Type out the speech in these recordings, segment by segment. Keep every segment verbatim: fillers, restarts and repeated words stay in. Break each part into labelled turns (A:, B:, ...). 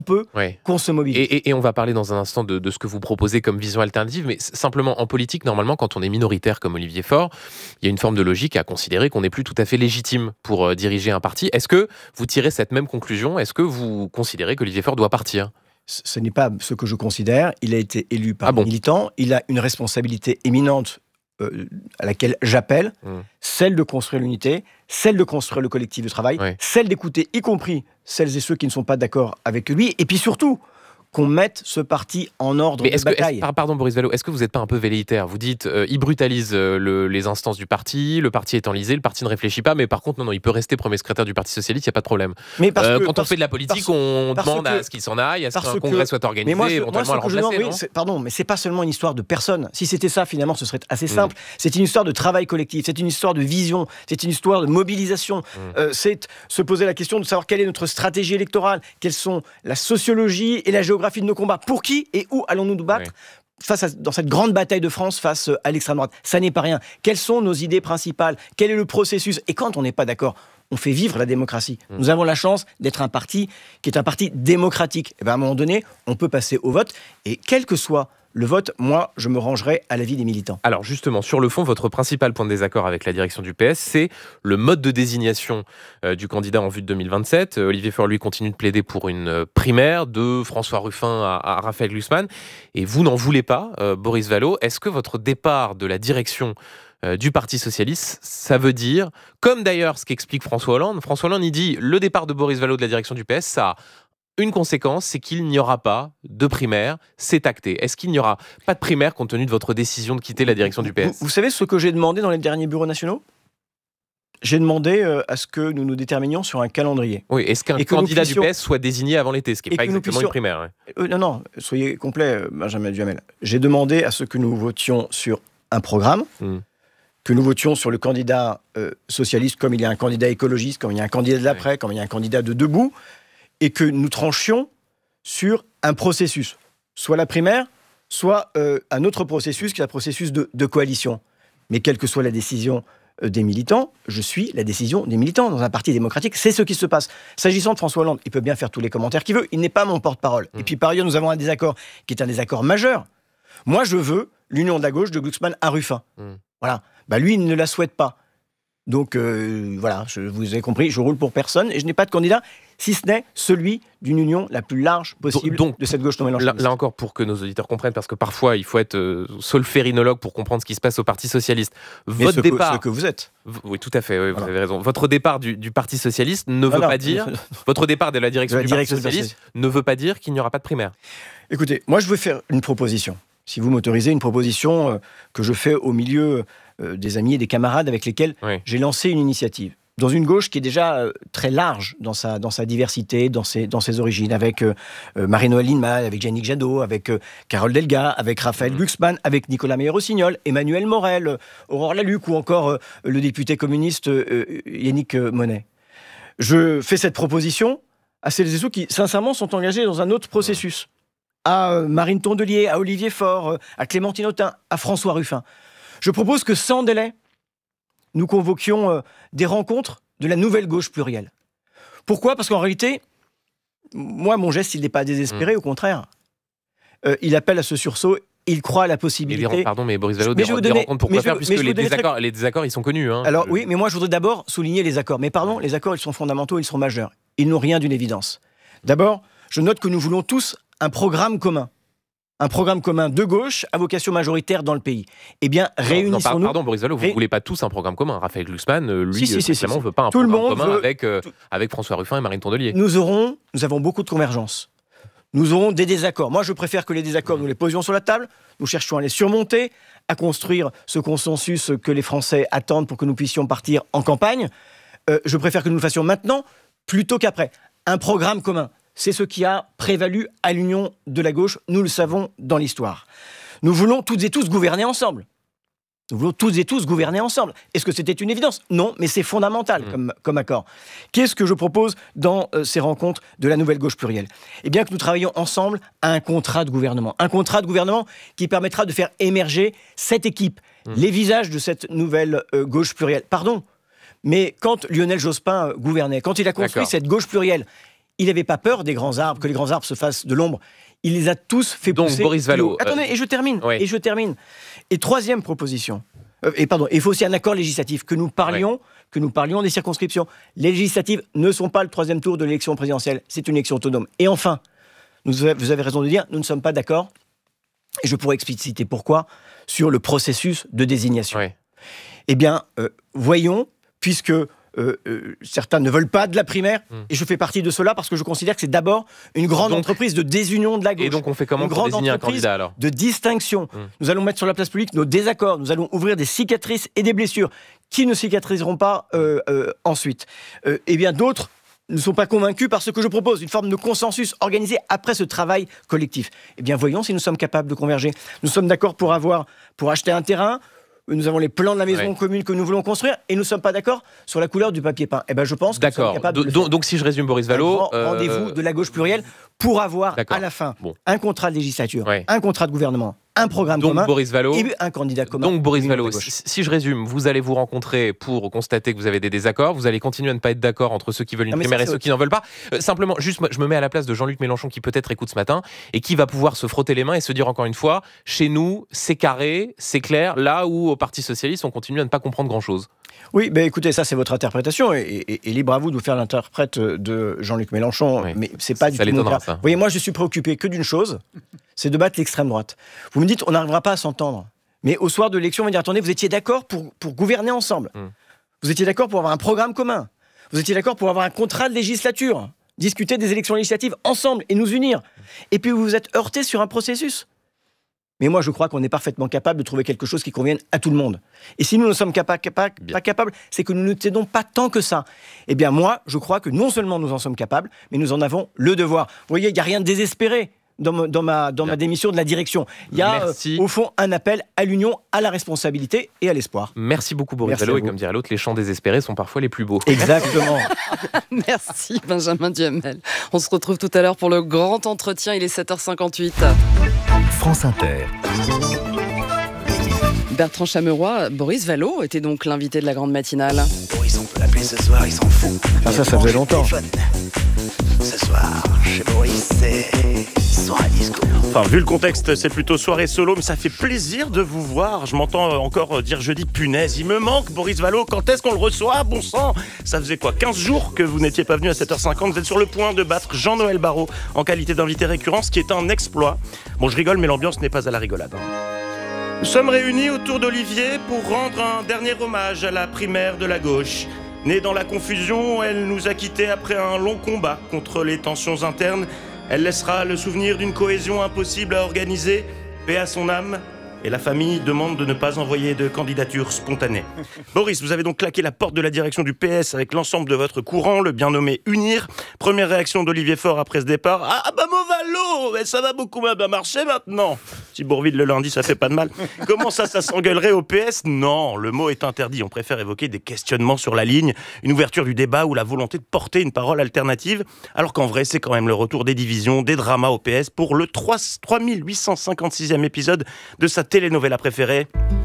A: peu
B: Ouais.
A: qu'on se mobilise.
B: Et, et- et on va parler dans un instant de, de ce que vous proposez comme vision alternative, mais s- simplement en politique, normalement, quand on est minoritaire comme Olivier Faure, il y a une forme de logique à considérer qu'on n'est plus tout à fait légitime pour euh, diriger un parti. Est-ce que vous tirez cette même conclusion? Est-ce que vous considérez qu'Olivier Faure doit partir?
A: Ce ce n'est pas ce que je considère. Il a été élu par
B: Ah
A: les
B: bon?
A: militants. Il a une responsabilité éminente euh, à laquelle j'appelle,
B: Hmm.
A: celle de construire l'unité, celle de construire le collectif de travail,
B: Ouais.
A: celle d'écouter, y compris celles et ceux qui ne sont pas d'accord avec lui, et puis surtout qu'on mette ce parti en ordre
B: Mais
A: de
B: est-ce que, est-ce-
A: bataille.
B: par- pardon Boris Vallaud, est-ce que vous n'êtes pas un peu velléitaire? Vous dites, euh, il brutalise euh, le- les instances du parti, le parti est enlisé, le parti ne réfléchit pas, mais par contre, non, non, il peut rester premier secrétaire du Parti Socialiste, il n'y a pas de problème.
A: Mais parce
B: Euh,
A: que-
B: quand on
A: parce-
B: fait de la politique,
A: parce-
B: on
A: parce
B: demande
A: que-
B: à ce qu'il s'en aille, à ce
A: parce
B: qu'un
A: que-
B: congrès soit organisé,
A: Mais moi, je- moi,
B: éventuellement
A: ce
B: à le
A: que je
B: remplacer,
A: demande, oui,
B: non?
A: c'est- pardon, mais c'est pas seulement une histoire de personne. Si c'était ça, finalement, ce serait assez
B: Mm.
A: simple. C'est une histoire de travail collectif, c'est une histoire de vision, c'est une histoire de mobilisation.
B: Mm.
A: Euh, c'est se poser la question de savoir quelle est notre stratégie électorale, quelles sont la sociologie et la géographie de nos combats, pour qui et où allons-nous nous battre
B: Oui.
A: face à, dans cette grande bataille de France face à l'extrême droite. Ça n'est pas rien. Quelles sont nos idées principales? Quel est le processus? Et quand on n'est pas d'accord, on fait vivre la démocratie.
B: Mm.
A: Nous avons la chance d'être un parti qui est un parti démocratique. Et bien à un moment donné, on peut passer au vote. Et quel que soit le vote, moi, je me rangerai à l'avis des militants.
B: Alors justement, sur le fond, votre principal point de désaccord avec la direction du P S, c'est le mode de désignation euh, du candidat en vue de deux mille vingt-sept. Euh, Olivier Faure, lui, continue de plaider pour une euh, primaire de François Ruffin à, à Raphaël Glucksmann. Et vous n'en voulez pas, euh, Boris Vallaud. Est-ce que votre départ de la direction euh, du Parti Socialiste, ça veut dire, comme d'ailleurs ce qu'explique François Hollande, François Hollande, il dit, le départ de Boris Vallaud de la direction du P S, ça a une conséquence, c'est qu'il n'y aura pas de primaire, c'est acté. Est-ce qu'il n'y aura pas de primaire compte tenu de votre décision de quitter la direction du P S?
A: Vous, vous savez ce que j'ai demandé dans les derniers bureaux nationaux? J'ai demandé euh, à ce que nous nous déterminions sur un calendrier.
B: Oui, est-ce qu'un
A: Et que nous
B: candidat
A: puissions-
B: du P S soit désigné avant l'été, ce qui n'est
A: Et
B: pas
A: que nous
B: exactement
A: puissions-
B: une primaire? Ouais.
A: Euh, non, non, soyez complet, euh, Benjamin Duhamel. J'ai demandé à ce que nous votions sur un programme,
B: Mm.
A: que nous votions sur le candidat euh, socialiste, comme il y a un candidat écologiste, comme il y a un candidat de l'après, comme il y a un candidat de debout, et que nous tranchions sur un processus, soit la primaire, soit euh, un autre processus qui est un processus de, de coalition. Mais quelle que soit la décision euh, des militants, je suis la décision des militants dans un parti démocratique. C'est ce qui se passe. S'agissant de François Hollande, il peut bien faire tous les commentaires qu'il veut. Il n'est pas mon porte-parole.
B: Mmh.
A: Et puis par ailleurs, nous avons un désaccord qui est un désaccord majeur. Moi, je veux l'union de la gauche de Glucksmann à Ruffin.
B: Mmh.
A: Voilà. Bah, lui, il ne la souhaite pas. Donc euh, voilà, je, vous avez compris, je roule pour personne et je n'ai pas de candidat, si ce n'est celui d'une union la plus large possible
B: Donc,
A: de cette gauche non
B: Là,
A: mélangeante.
B: là encore, pour que nos auditeurs comprennent, parce que parfois, il faut être euh, solférinologue pour comprendre ce qui se passe au Parti Socialiste.
A: Mais
B: Votre
A: ce,
B: départ...
A: que, ce que vous êtes.
B: V- Oui, tout à fait, oui, vous
A: Voilà.
B: avez raison. Votre départ du, du Parti Socialiste ne veut
A: Non, non,
B: pas dire... Votre départ de la direction
A: De la
B: du
A: direction
B: Parti
A: du Parti
B: Socialiste ne veut pas dire qu'il n'y aura pas de primaire.
A: Écoutez, moi je veux faire une proposition. Si vous m'autorisez, une proposition euh, que je fais au milieu euh, des amis et des camarades avec lesquels
B: Oui.
A: j'ai lancé une initiative. Dans une gauche qui est déjà euh, très large dans sa, dans sa diversité, dans ses, dans ses origines, avec euh, euh, Marie-Noëlle Lienemann, avec Yannick Jadot, avec euh, Carole Delga, avec Raphaël
B: Mhm.
A: Glucksmann, avec Nicolas Meyer-Rossignol, Emmanuel Morel, euh, Aurore Laluc ou encore euh, le député communiste euh, Yannick euh, Monet. Je fais cette proposition à celles et ceux qui, sincèrement, sont engagés dans un autre processus. À euh, Marine Tondelier, à Olivier Faure, euh, à Clémentine Autain, à François Ruffin. Je propose que sans délai, nous convoquions euh, des rencontres de la nouvelle gauche plurielle. Pourquoi? Parce qu'en réalité, moi, mon geste, il n'est pas désespéré, au contraire. Euh, il appelle à ce sursaut, il croit à la
B: Et des,
A: possibilité...
B: pardon, mais Boris Vallaud,
A: Mais
B: des,
A: je vais vous
B: des
A: donner-
B: rencontres, pourquoi
A: mais je-
B: faire
A: mais
B: puisque
A: je vais
B: les
A: vous donner très-
B: désaccords, les désaccords, ils sont connus. Hein.
A: Alors
B: Euh,
A: oui, mais moi je voudrais d'abord souligner les accords. Mais pardon, les accords, ils sont fondamentaux, ils sont majeurs. Ils n'ont rien d'une évidence. D'abord, je note que nous voulons tous un programme commun. Un programme commun de gauche à vocation majoritaire dans le pays. Eh bien,
B: non, non, par-
A: réunissons-nous.
B: Pardon, Boris Vallaud, vous ne
A: Ré-
B: voulez pas tous un programme commun. Raphaël Glucksmann, euh, lui,
A: Si, si,
B: euh,
A: si, si,
B: spécialement,
A: si.
B: ne veut pas un
A: Tout le
B: programme
A: monde
B: commun
A: veut-
B: avec, euh,
A: tout-
B: avec François Ruffin et Marine Tondelier.
A: Nous aurons, nous avons beaucoup de convergences. Nous aurons des désaccords. Moi, je préfère que les désaccords, nous les posions sur la table. Nous cherchions à les surmonter, à construire ce consensus que les Français attendent pour que nous puissions partir en campagne. Euh, je préfère que nous le fassions maintenant plutôt qu'après. Un programme commun, c'est ce qui a prévalu à l'union de la gauche. Nous le savons dans l'histoire. Nous voulons toutes et tous gouverner ensemble. Nous voulons toutes et tous gouverner ensemble. Est-ce que c'était une évidence? Non, mais c'est fondamental
B: Mmh.
A: comme, comme accord. Qu'est-ce que je propose dans euh, ces rencontres de la nouvelle gauche plurielle? Eh bien que nous travaillions ensemble à un contrat de gouvernement. Un contrat de gouvernement qui permettra de faire émerger cette équipe,
B: Mmh.
A: les visages de cette nouvelle euh, gauche plurielle. Pardon, mais quand Lionel Jospin euh, gouvernait, quand il a construit
B: D'accord.
A: cette gauche plurielle, il n'avait pas peur des grands arbres, que les grands arbres se fassent de l'ombre. Il les a tous fait
B: Donc,
A: pousser.
B: Boris Vallaud.
A: Attendez,
B: euh...
A: et je termine.
B: Oui.
A: Et je termine. Et troisième proposition. Euh, et pardon, il faut aussi un accord législatif, que nous parlions, oui. que nous parlions des circonscriptions. Les législatives ne sont pas le troisième tour de l'élection présidentielle. C'est une élection autonome. Et enfin, nous, vous avez raison de dire, nous ne sommes pas d'accord, et je pourrais expliciter pourquoi, sur le processus de désignation.
B: Oui.
A: Eh bien, euh, voyons, puisque Euh, euh, certains ne veulent pas de la primaire, mmh. et je fais partie de cela parce que je considère que c'est d'abord une grande donc, entreprise de désunion de la gauche.
B: Et donc on fait comment
A: une
B: pour
A: grande
B: désigner un candidat alors ?
A: De distinction. Mmh. Nous allons mettre sur la place publique nos désaccords, nous allons ouvrir des cicatrices et des blessures qui ne cicatriseront pas euh, euh, ensuite. Euh, et bien d'autres ne sont pas convaincus par ce que je propose, une forme de consensus organisé après ce travail collectif. Eh bien voyons si nous sommes capables de converger. Nous sommes d'accord pour avoir, pour acheter un terrain. Nous avons les plans de la maison ouais. commune que nous voulons construire et nous ne sommes pas d'accord sur la couleur du papier peint. Eh ben, je pense que nous sommes capables de le faire.
B: Donc, si je résume, Boris Vallaud...
A: Un grand euh... rendez-vous de la gauche plurielle pour avoir,
B: d'accord.
A: à la fin,
B: bon.
A: un contrat de législature,
B: ouais.
A: un contrat de gouvernement, un programme
B: donc,
A: commun
B: Boris Vallaud,
A: et un candidat commun.
B: Donc, Boris Vallaud, si, si je résume, vous allez vous rencontrer pour constater que vous avez des désaccords, vous allez continuer à ne pas être d'accord entre ceux qui veulent une non, primaire ça, et ceux qui n'en veulent pas. Euh, simplement, juste, je me mets à la place de Jean-Luc Mélenchon qui peut-être écoute ce matin et qui va pouvoir se frotter les mains et se dire encore une fois, chez nous, c'est carré, c'est clair, là où au Parti Socialiste, on continue à ne pas comprendre grand-chose.
A: Oui, ben écoutez, ça c'est votre interprétation et, et, et libre à vous de vous faire l'interprète de Jean-Luc Mélenchon, oui. mais c'est pas
B: ça,
A: du
B: ça
A: tout mon cas.
B: Ça.
A: Vous voyez, moi je suis préoccupé que d'une chose, c'est de battre l'extrême droite. Vous me dites, on n'arrivera pas à s'entendre, mais au soir de l'élection, on va dire, attendez, vous étiez d'accord pour, pour gouverner ensemble, mm. vous étiez d'accord pour avoir un programme commun, vous étiez d'accord pour avoir un contrat de législature, discuter des élections législatives ensemble et nous unir, et puis vous vous êtes heurtés sur un processus. Mais moi, je crois qu'on est parfaitement capable de trouver quelque chose qui convienne à tout le monde. Et si nous ne sommes capa- capa- pas capables, c'est que nous ne t'aidons pas tant que ça. Eh bien, moi, je crois que non seulement nous en sommes capables, mais nous en avons le devoir. Vous voyez, il n'y a rien de désespéré dans, ma, dans, ma, dans ma démission de la direction. Il y a, euh, au fond, un appel à l'union, à la responsabilité et à l'espoir.
B: Merci beaucoup, Boris Vallaud. Et comme dirait l'autre, les chants désespérés sont parfois les plus beaux.
A: Exactement.
C: Merci, Benjamin Duhamel. On se retrouve tout à l'heure pour le grand entretien. Il est sept heures cinquante-huit.
D: France Inter.
C: Bertrand Chameroy, Boris Vallaud était donc l'invité de la grande matinale.
E: Boris, on peut l'appeler ce soir, il s'en fout.
A: Ah, ça, ça faisait longtemps.
E: Ce soir, chez Boris, c'est soirée disco.
F: Enfin, vu le contexte, c'est plutôt soirée solo, mais ça fait plaisir de vous voir. Je m'entends encore dire jeudi, punaise, il me manque, Boris Vallaud. Quand est-ce qu'on le reçoit, bon sang? Ça faisait quoi, quinze jours que vous n'étiez pas venu à sept heures cinquante. Vous êtes sur le point de battre Jean-Noël Barrot en qualité d'invité récurrent, ce qui est un exploit. Bon, je rigole, mais l'ambiance n'est pas à la rigolade. Nous sommes réunis autour d'Olivier pour rendre un dernier hommage à la primaire de la gauche. Née dans la confusion, elle nous a quittés après un long combat contre les tensions internes. Elle laissera le souvenir d'une cohésion impossible à organiser, paix à son âme, et la famille demande de ne pas envoyer de candidature spontanée. Boris, vous avez donc claqué la porte de la direction du P S avec l'ensemble de votre courant, le bien nommé Unir. Première réaction d'Olivier Faure après ce départ. Ah bah mon Vallaud, mais ça va beaucoup bien marcher maintenant. Si Bourvil le lundi, ça fait pas de mal. Comment ça, ça s'engueulerait au P S? Non, le mot est interdit. On préfère évoquer des questionnements sur la ligne, une ouverture du débat ou la volonté de porter une parole alternative, alors qu'en vrai, c'est quand même le retour des divisions, des dramas au P S pour le trois mille huit cent cinquante-sixième épisode de sa telenovela préférée,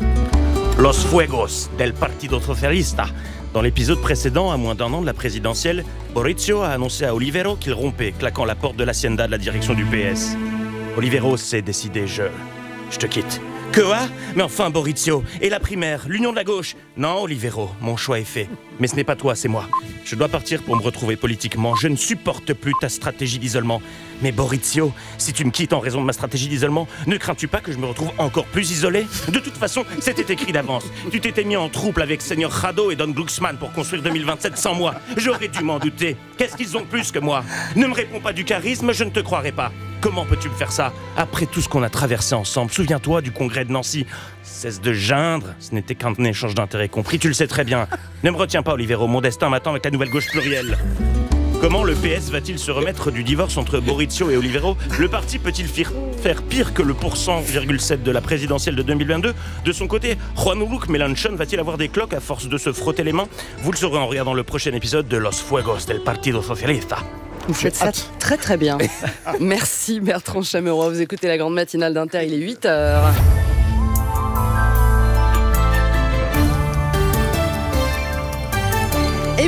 F: Los Fuegos del Partido Socialista. Dans l'épisode précédent, à moins d'un an de la présidentielle, Maurizio a annoncé à Olivero qu'il rompait, claquant la porte de l'hacienda de la direction du P S. Olivero s'est décidé, je... je te quitte. Quoi? Mais enfin, Maurizio, et la primaire, l'union de la gauche? Non, Olivero, mon choix est fait. Mais ce n'est pas toi, c'est moi. Je dois partir pour me retrouver politiquement. Je ne supporte plus ta stratégie d'isolement. Mais Maurizio, si tu me quittes en raison de ma stratégie d'isolement, ne crains-tu pas que je me retrouve encore plus isolé? De toute façon, c'était écrit d'avance. Tu t'étais mis en trouble avec Seigneur Jado et Don Glucksmann pour construire deux mille vingt-sept sans moi. J'aurais dû m'en douter. Qu'est-ce qu'ils ont de plus que moi? Ne me réponds pas du charisme, je ne te croirai pas. Comment peux-tu me faire ça? Après tout ce qu'on a traversé ensemble, souviens-toi du congrès de Nancy. Cesse de geindre, ce n'était qu'un échange d'intérêts compris, tu le sais très bien. Ne me retiens pas, Olivero, mon destin m'attend avec la nouvelle gauche plurielle. Comment le P S va-t-il se remettre du divorce entre Maurizio et Olivero? Le parti peut-il faire pire que le pourcent virgule sept de la présidentielle de deux mille vingt-deux? De son côté, Jean-Luc Mélenchon va-t-il avoir des cloques à force de se frotter les mains? Vous le saurez en regardant le prochain épisode de Los Fuegos del Partido Socialista.
C: Vous faites ça très très bien. Merci Bertrand Chameroy. Vous écoutez la grande matinale d'Inter, il est huit heures. Et vous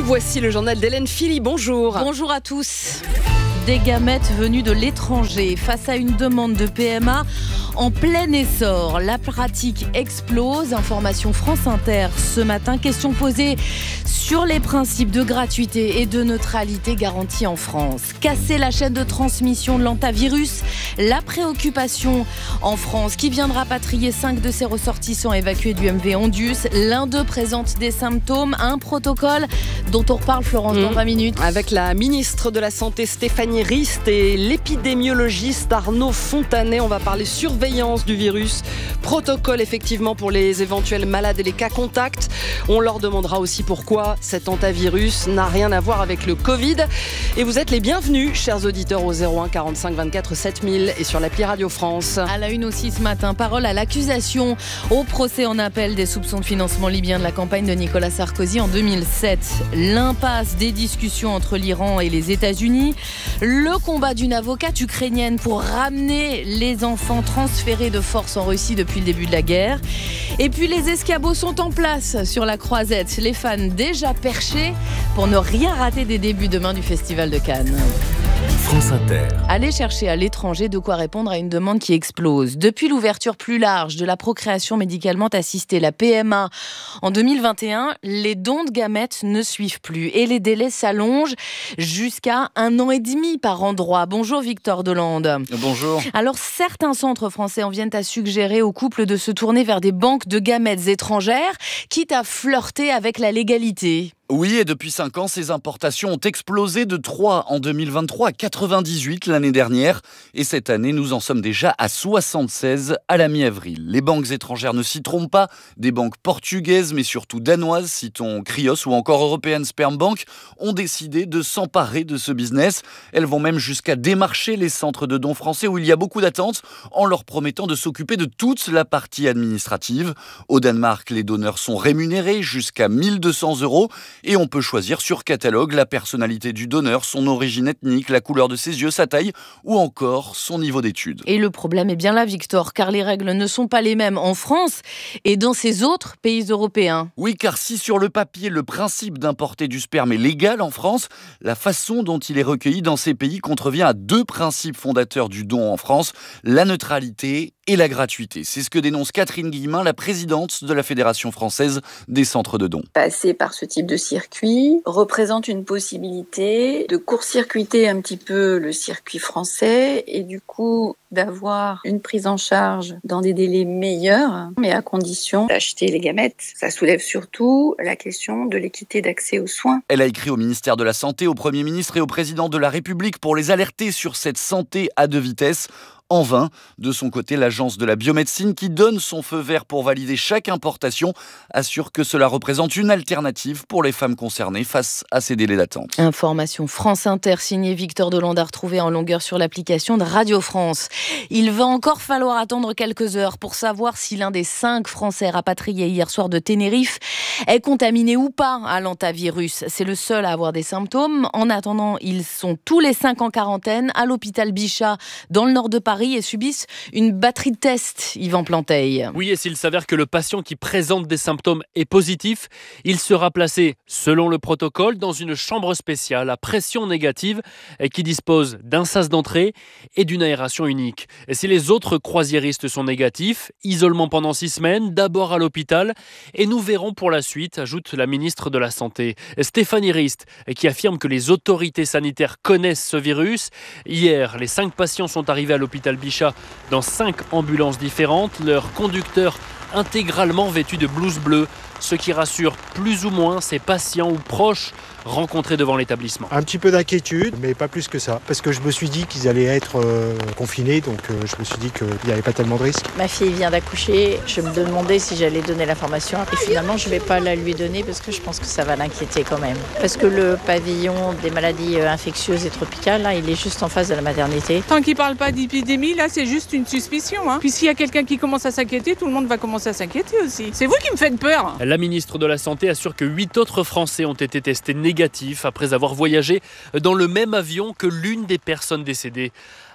C: Voici le journal d'Hélène Philly. Bonjour.
G: Bonjour à tous. Des gamètes venues de l'étranger face à une demande de P M A en plein essor. La pratique explose. Information France Inter ce matin. Question posée sur les principes de gratuité et de neutralité garantis en France. Casser la chaîne de transmission de l'hantavirus. La préoccupation en France qui vient de rapatrier cinq de ses ressortissants évacués du M V Ondius. L'un d'eux présente des symptômes. Un protocole dont on reparle, Florence, mmh. dans vingt minutes.
C: Avec la ministre de la Santé Stéphanie Rist et l'épidémiologiste Arnaud Fontanet, on va parler surveillance du virus, protocole effectivement pour les éventuels malades et les cas contacts. On leur demandera aussi pourquoi cet hantavirus n'a rien à voir avec le Covid. Et vous êtes les bienvenus, chers auditeurs, au zéro un quarante-cinq vingt-quatre sept mille et sur l'appli Radio France.
G: À la une aussi ce matin, parole à l'accusation au procès en appel des soupçons de financement libyen de la campagne de Nicolas Sarkozy en deux mille sept. L'impasse des discussions entre l'Iran et les États-Unis. Le combat d'une avocate ukrainienne pour ramener les enfants transférés de force en Russie depuis le début de la guerre. Et puis les escabeaux sont en place sur la Croisette. Les fans déjà perchés pour ne rien rater des débuts demain du Festival de Cannes.
D: France Inter.
G: Aller chercher à l'étranger de quoi répondre à une demande qui explose. Depuis l'ouverture plus large de la procréation médicalement assistée, la P M A, en deux mille vingt et un, les dons de gamètes ne suivent plus et les délais s'allongent jusqu'à un an et demi par endroit. Bonjour Victor Delande.
H: Bonjour.
G: Alors certains centres français en viennent à suggérer aux couples de se tourner vers des banques de gamètes étrangères, quitte à flirter avec la légalité.
H: Oui, et depuis cinq ans, ces importations ont explosé de trois en deux mille vingt-trois à quatre-vingt-dix-huit l'année dernière. Et cette année, nous en sommes déjà à soixante-seize à la mi-avril. Les banques étrangères ne s'y trompent pas. Des banques portugaises, mais surtout danoises, citons Krios ou encore European Sperm Bank, ont décidé de s'emparer de ce business. Elles vont même jusqu'à démarcher les centres de dons français où il y a beaucoup d'attentes, en leur promettant de s'occuper de toute la partie administrative. Au Danemark, les donneurs sont rémunérés jusqu'à mille deux cents euros. Et on peut choisir sur catalogue la personnalité du donneur, son origine ethnique, la couleur de ses yeux, sa taille ou encore son niveau d'études.
G: Et le problème est bien là, Victor, car les règles ne sont pas les mêmes en France et dans ces autres pays européens.
H: Oui, car si sur le papier, le principe d'importer du sperme est légal en France, la façon dont il est recueilli dans ces pays contrevient à deux principes fondateurs du don en France, la neutralité et la gratuité. C'est ce que dénonce Catherine Guillemin, la présidente de la Fédération française des centres de dons.
I: Passer par ce type de circuit représente une possibilité de court-circuiter un petit peu le circuit français et du coup d'avoir une prise en charge dans des délais meilleurs, mais à condition d'acheter les gamètes. Ça soulève surtout la question de l'équité d'accès aux soins.
H: Elle a écrit au ministère de la Santé, au Premier ministre et au Président de la République pour les alerter sur cette santé à deux vitesses. En vain. De son côté, l'agence de la biomédecine qui donne son feu vert pour valider chaque importation assure que cela représente une alternative pour les femmes concernées face à ces délais d'attente.
G: Information France Inter, signé Victor Delande, à retrouver en longueur sur l'application de Radio France. Il va encore falloir attendre quelques heures pour savoir si l'un des cinq Français rapatriés hier soir de Tenerife est contaminé ou pas à l'hantavirus. C'est le seul à avoir des symptômes. En attendant, ils sont tous les cinq en quarantaine à l'hôpital Bichat dans le nord de Paris et subissent une batterie de tests, Yvan Planteil.
J: Oui, et s'il s'avère que le patient qui présente des symptômes est positif, il sera placé, selon le protocole, dans une chambre spéciale à pression négative et qui dispose d'un sas d'entrée et d'une aération unique. Et si les autres croisiéristes sont négatifs, isolement pendant six semaines, d'abord à l'hôpital, et nous verrons pour la suite, ajoute la ministre de la Santé, Stéphanie Rist, qui affirme que les autorités sanitaires connaissent ce virus. Hier, les cinq patients sont arrivés à l'hôpital Bichat dans cinq ambulances différentes, leurs conducteurs intégralement vêtus de blouses bleues, ce qui rassure plus ou moins ces patients ou proches rencontrés devant l'établissement.
K: Un petit peu d'inquiétude, mais pas plus que ça, parce que je me suis dit qu'ils allaient être euh, confinés, donc euh, je me suis dit qu'il n'y avait pas tellement de risques.
L: Ma fille vient d'accoucher, je me demandais si j'allais donner l'information, et finalement je ne vais pas la lui donner parce que je pense que ça va l'inquiéter quand même. Parce que le pavillon des maladies infectieuses et tropicales, là, il est juste en face de la maternité.
M: Tant qu'il ne parle pas d'épidémie, là c'est juste une suspicion. Hein. Puis s'il y a quelqu'un qui commence à s'inquiéter, tout le monde va commencer à s'inquiéter aussi. C'est vous qui me faites peur.
J: La ministre de la Santé assure que huit autres Français ont été testés négatifs après avoir voyagé dans le même avion que l'une des personnes décédées.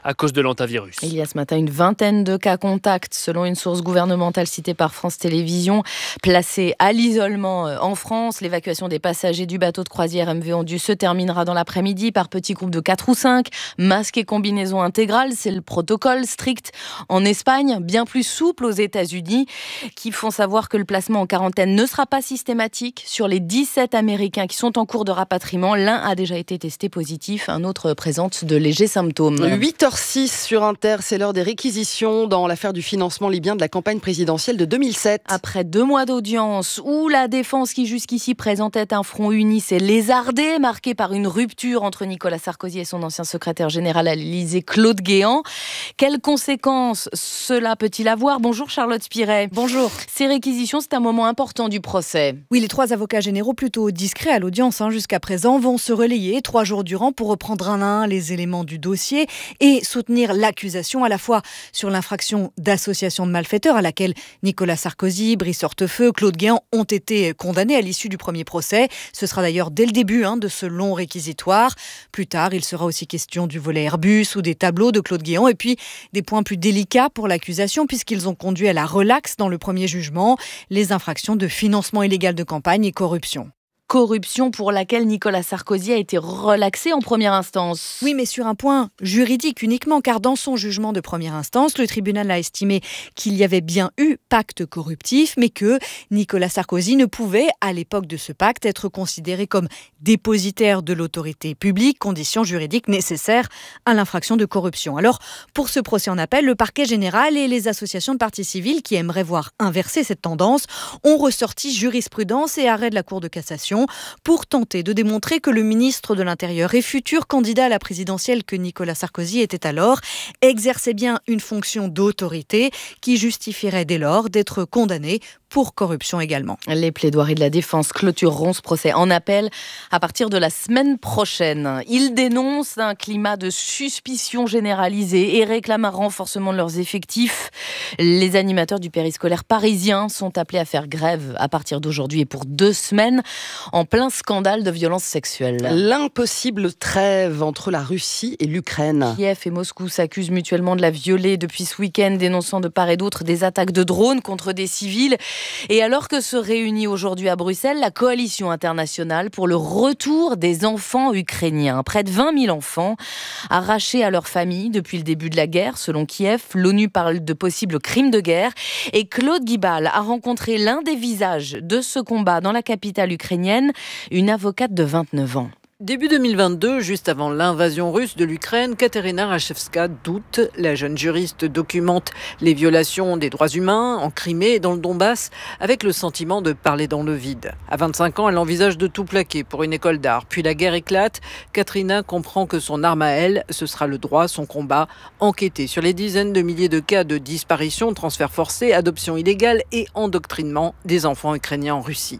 J: à cause de l'antavirus.
G: Il y a ce matin une vingtaine de cas contacts, selon une source gouvernementale citée par France Télévisions, placés à l'isolement en France. L'évacuation des passagers du bateau de croisière M V Ondu se terminera dans l'après-midi par petits groupes de quatre ou cinq. Masque et combinaison intégrale, c'est le protocole strict en Espagne, bien plus souple aux États-Unis, qui font savoir que le placement en quarantaine ne sera pas systématique. Sur les dix-sept Américains qui sont en cours de rapatriement, l'un a déjà été testé positif, un autre présente de légers symptômes.
C: huit heures six sur Inter, c'est l'heure des réquisitions dans l'affaire du financement libyen de la campagne présidentielle de deux mille sept.
G: Après deux mois d'audience où la défense qui jusqu'ici présentait un front uni s'est lézardée, marqué par une rupture entre Nicolas Sarkozy et son ancien secrétaire général à l'Élysée, Claude Guéant. Quelles conséquences cela peut-il avoir ? Bonjour Charlotte Spiret.
N: Bonjour.
G: Ces réquisitions, c'est un moment important du procès.
N: Oui, les trois avocats généraux, plutôt discrets à l'audience hein, jusqu'à présent, vont se relayer trois jours durant pour reprendre un à un les éléments du dossier et soutenir l'accusation à la fois sur l'infraction d'association de malfaiteurs à laquelle Nicolas Sarkozy, Brice Hortefeux, Claude Guéant ont été condamnés à l'issue du premier procès. Ce sera d'ailleurs dès le début hein, de ce long réquisitoire. Plus tard, il sera aussi question du volet Airbus ou des tableaux de Claude Guéant et puis des points plus délicats pour l'accusation puisqu'ils ont conduit à la relaxe dans le premier jugement, les infractions de financement illégal de campagne et corruption.
G: Corruption pour laquelle Nicolas Sarkozy a été relaxé en première instance.
N: Oui, mais sur un point juridique uniquement, car dans son jugement de première instance, le tribunal a estimé qu'il y avait bien eu pacte corruptif, mais que Nicolas Sarkozy ne pouvait, à l'époque de ce pacte, être considéré comme dépositaire de l'autorité publique, condition juridique nécessaire à l'infraction de corruption. Alors, pour ce procès en appel, le parquet général et les associations de parties civiles qui aimeraient voir inverser cette tendance ont ressorti jurisprudence et arrêt de la Cour de cassation pour tenter de démontrer que le ministre de l'Intérieur et futur candidat à la présidentielle que Nicolas Sarkozy était alors exerçait bien une fonction d'autorité qui justifierait dès lors d'être condamné pour corruption également.
G: Les plaidoiries de la défense clôtureront ce procès en appel à partir de la semaine prochaine. Ils dénoncent un climat de suspicion généralisée et réclament un renforcement de leurs effectifs. Les animateurs du périscolaire parisien sont appelés à faire grève à partir d'aujourd'hui et pour deux semaines en plein scandale de violences sexuelles.
C: L'impossible trêve entre la Russie et l'Ukraine.
G: Kiev et Moscou s'accusent mutuellement de la violer depuis ce week-end, dénonçant de part et d'autre des attaques de drones contre des civils. Et alors que se réunit aujourd'hui à Bruxelles la coalition internationale pour le retour des enfants ukrainiens. Près de vingt mille enfants arrachés à leur famille depuis le début de la guerre, selon Kiev. L'ONU parle de possibles crimes de guerre. Et Claude Guibal a rencontré l'un des visages de ce combat dans la capitale ukrainienne, une avocate de vingt-neuf ans.
O: Début deux mille vingt-deux, juste avant l'invasion russe de l'Ukraine, Katerina Rachevska doute. La jeune juriste documente les violations des droits humains en Crimée et dans le Donbass avec le sentiment de parler dans le vide. À vingt-cinq ans, elle envisage de tout plaquer pour une école d'art. Puis la guerre éclate. Katerina comprend que son arme à elle, ce sera le droit, son combat. Enquêter sur les dizaines de milliers de cas de disparition, transferts forcés, adoption illégale et endoctrinement des enfants ukrainiens en Russie.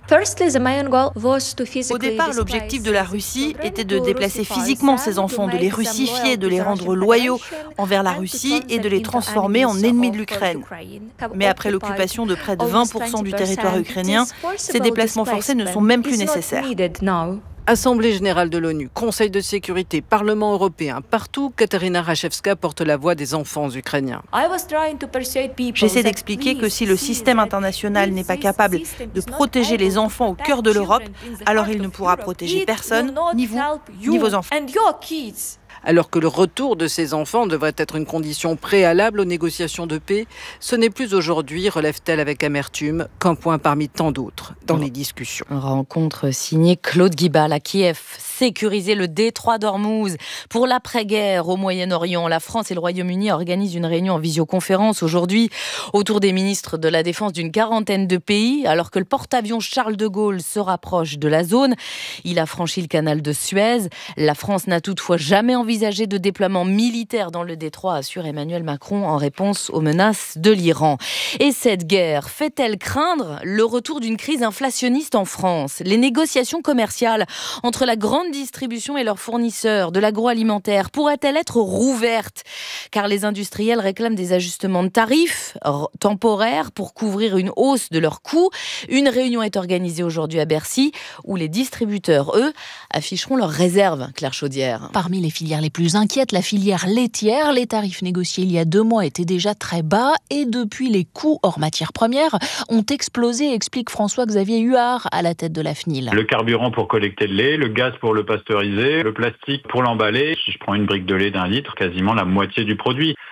P: Au départ, l'objectif de la Russie était de déplacer physiquement ces enfants, de les russifier, de les rendre loyaux envers la Russie et de les transformer en ennemis de l'Ukraine. Mais après l'occupation de près de vingt pour cent du territoire ukrainien, ces déplacements forcés ne sont même plus nécessaires.
O: Assemblée générale de l'ONU, Conseil de sécurité, Parlement européen, partout, Katerina Rachevska porte la voix des enfants ukrainiens.
P: J'essaie d'expliquer que si le système international n'est pas capable de protéger les enfants au cœur de l'Europe, alors il ne pourra protéger personne, ni vous, ni vos enfants.
O: Alors que le retour de ces enfants devrait être une condition préalable aux négociations de paix, ce n'est plus aujourd'hui, relève-t-elle avec amertume, qu'un point parmi tant d'autres dans les discussions.
G: Rencontre signée Claude Guibal à Kiev. Sécuriser le détroit d'Ormuz pour l'après-guerre au Moyen-Orient. La France et le Royaume-Uni organisent une réunion en visioconférence aujourd'hui autour des ministres de la Défense d'une quarantaine de pays, alors que le porte-avions Charles de Gaulle se rapproche de la zone. Il a franchi le canal de Suez. La France n'a toutefois jamais envisagé de déploiement militaire dans le détroit, assure Emmanuel Macron en réponse aux menaces de l'Iran. Et cette guerre fait-elle craindre le retour d'une crise inflationniste en France ? Les négociations commerciales entre la grande distribution et leurs fournisseurs de l'agroalimentaire pourraient-elles être rouvertes ? Car les industriels réclament des ajustements de tarifs temporaires pour couvrir une hausse de leurs coûts. Une réunion est organisée aujourd'hui à Bercy où les distributeurs, eux, afficheront leurs réserves, Claire Chaudière.
Q: Parmi les filières les plus inquiète, la filière laitière. Les tarifs négociés il y a deux mois étaient déjà très bas et depuis, les coûts hors matières premières ont explosé, explique François-Xavier Huard à la tête de la F N I L.
R: Le carburant pour collecter le lait, le gaz pour le pasteuriser, le plastique pour l'emballer. Si je prends une brique de lait d'un litre, quasiment la moitié du produit.